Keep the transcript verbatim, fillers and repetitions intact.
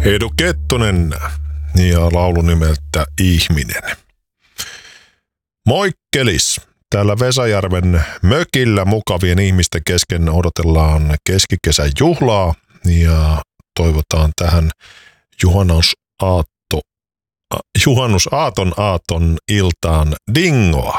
Edu Kettunen ja laulu nimeltä Ihminen. Moikkelis! Täällä Vesajärven mökillä mukavien ihmisten kesken odotellaan keskikesän juhlaa ja toivotaan tähän juhannusaatto, juhannusaaton aaton iltaan dingoa.